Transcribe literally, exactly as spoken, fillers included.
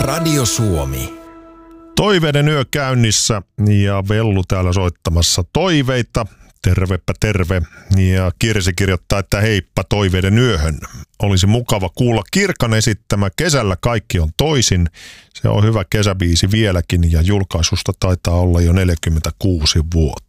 Radio Suomi. Toiveiden yö käynnissä ja Vellu täällä soittamassa toiveita. Tervepä terve. Ja Kirsi kirjoittaa, että heippa toiveiden yöhön. Olisi mukava kuulla Kirkan esittämä Kesällä kaikki on toisin. Se on hyvä kesäbiisi vieläkin ja julkaisusta taitaa olla jo neljäkymmentäkuusi vuotta.